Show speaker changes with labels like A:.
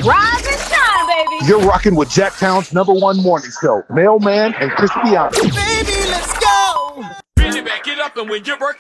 A: Rise and shine, baby.
B: You're rocking with Jacktown's #1 morning show, Mailman and Cristiano.
C: Baby, let's go.
D: Really back it up, and when you're working.